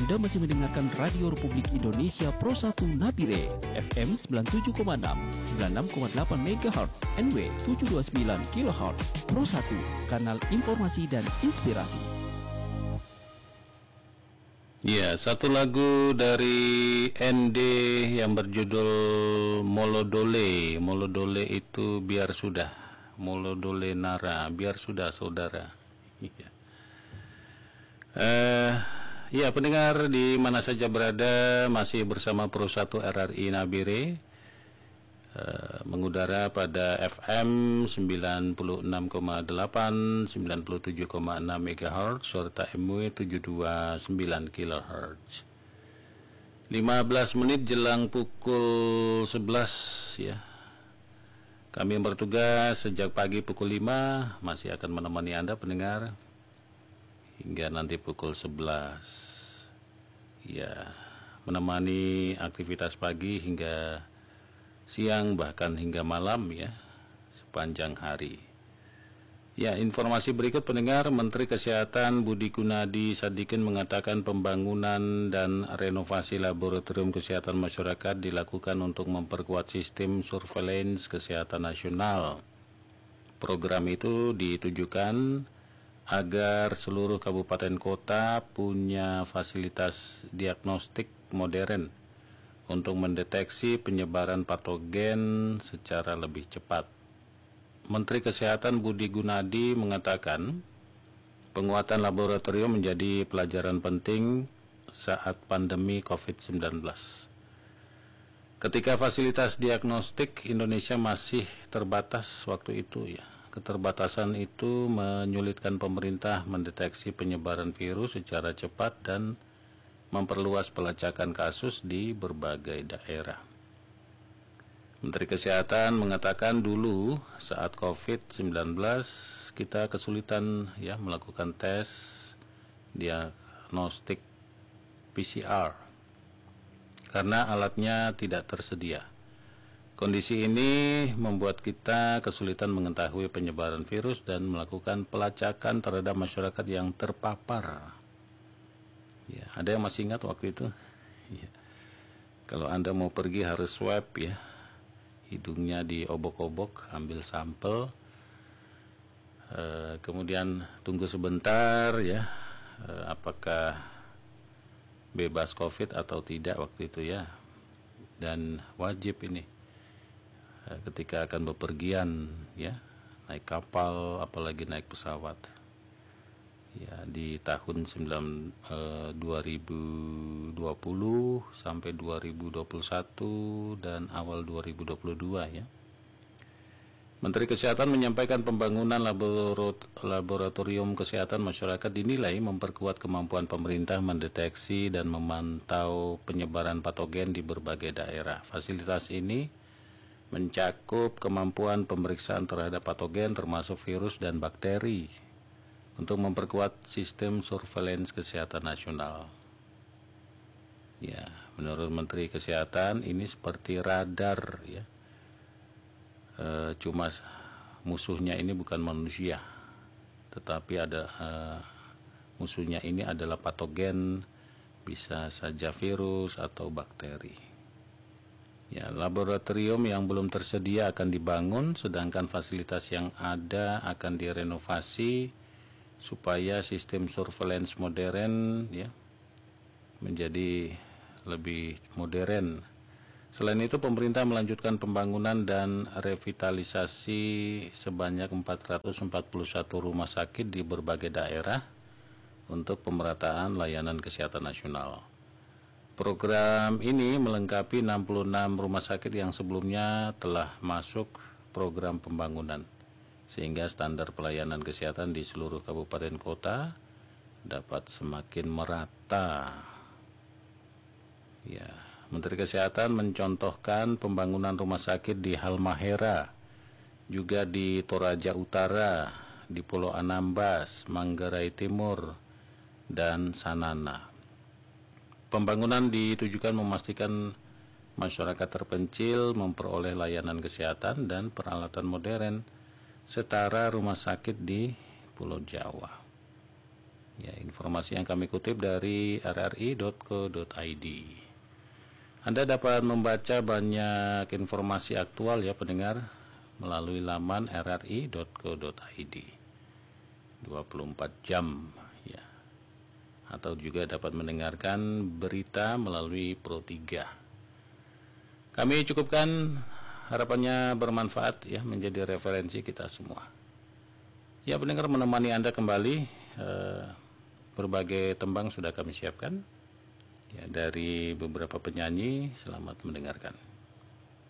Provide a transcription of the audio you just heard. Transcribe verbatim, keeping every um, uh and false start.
Anda masih mendengarkan Radio Republik Indonesia Pro satu Nabire, F M sembilan puluh tujuh koma enam, sembilan puluh enam koma delapan megahertz, N W tujuh dua sembilan kilohertz. Pro satu, kanal informasi dan inspirasi. Ya, satu lagu dari N D yang berjudul Molodole. Molodole itu biar sudah. Molodole Nara, biar sudah saudara. Iya. Eh, ya pendengar di mana saja berada, masih bersama Pro satu R R I Nabire, eh, mengudara pada F M sembilan puluh enam koma delapan, sembilan puluh tujuh koma enam megahertz serta M W tujuh dua sembilan kilohertz. lima belas menit jelang pukul sebelas ya. Kami bertugas sejak pagi pukul lima, masih akan menemani Anda pendengar hingga nanti pukul sebelas. Ya, menemani aktivitas pagi hingga siang bahkan hingga malam ya, sepanjang hari. Ya, informasi berikut pendengar, Menteri Kesehatan Budi Gunadi Sadikin mengatakan pembangunan dan renovasi laboratorium kesehatan masyarakat dilakukan untuk memperkuat sistem surveillance kesehatan nasional. Program itu ditujukan agar seluruh kabupaten kota punya fasilitas diagnostik modern untuk mendeteksi penyebaran patogen secara lebih cepat. Menteri Kesehatan Budi Gunadi mengatakan penguatan laboratorium menjadi pelajaran penting saat pandemi covid sembilan belas. Ketika fasilitas diagnostik Indonesia masih terbatas waktu itu ya. Keterbatasan itu menyulitkan pemerintah mendeteksi penyebaran virus secara cepat dan memperluas pelacakan kasus di berbagai daerah. Menteri Kesehatan mengatakan dulu saat covid sembilan belas kita kesulitan ya melakukan tes diagnostik P C R karena alatnya tidak tersedia. Kondisi ini membuat kita kesulitan mengetahui penyebaran virus dan melakukan pelacakan terhadap masyarakat yang terpapar. Ya, ada yang masih ingat waktu itu? Ya. Kalau Anda mau pergi harus swab ya, hidungnya diobok-obok, ambil sampel, e, kemudian tunggu sebentar ya, e, apakah bebas COVID atau tidak waktu itu ya, dan wajib ini ketika akan bepergian ya, naik kapal apalagi naik pesawat ya, di tahun eh, dua ribu dua puluh sampai dua ribu dua puluh satu dan awal dua ribu dua puluh dua ya. Menteri Kesehatan menyampaikan pembangunan laboratorium kesehatan masyarakat dinilai memperkuat kemampuan pemerintah mendeteksi dan memantau penyebaran patogen di berbagai daerah. Fasilitas ini mencakup kemampuan pemeriksaan terhadap patogen termasuk virus dan bakteri untuk memperkuat sistem surveillance kesehatan nasional. Ya, menurut Menteri Kesehatan ini seperti radar ya. E, cuma musuhnya ini bukan manusia, tetapi ada e, musuhnya ini adalah patogen, bisa saja virus atau bakteri. Ya, laboratorium yang belum tersedia akan dibangun, sedangkan fasilitas yang ada akan direnovasi supaya sistem surveillance modern ya menjadi lebih modern. Selain itu, pemerintah melanjutkan pembangunan dan revitalisasi sebanyak empat ratus empat puluh satu rumah sakit di berbagai daerah untuk pemerataan layanan kesehatan nasional. Program ini melengkapi enam puluh enam rumah sakit yang sebelumnya telah masuk program pembangunan, sehingga standar pelayanan kesehatan di seluruh kabupaten kota dapat semakin merata. Ya, Menteri Kesehatan mencontohkan pembangunan rumah sakit di Halmahera, juga di Toraja Utara, di Pulau Anambas, Manggarai Timur, dan Sanana. Pembangunan ditujukan memastikan masyarakat terpencil memperoleh layanan kesehatan dan peralatan modern setara rumah sakit di Pulau Jawa. Ya, informasi yang kami kutip dari r r i titik co titik i d. Anda dapat membaca banyak informasi aktual ya pendengar melalui laman r r i titik co titik i d dua puluh empat jam ya. Atau juga dapat mendengarkan berita melalui Pro tiga. Kami cukupkan, harapannya bermanfaat ya, menjadi referensi kita semua. Ya pendengar, menemani Anda kembali, eh, berbagai tembang sudah kami siapkan ya, dari beberapa penyanyi. Selamat mendengarkan.